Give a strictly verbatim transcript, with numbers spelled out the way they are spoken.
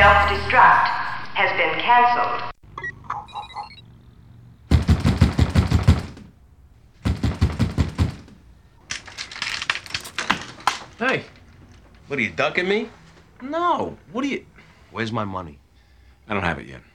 Self-destruct has been cancelled. Hey. What, are you ducking me? No. What are you... Where's my money? I don't have it yet.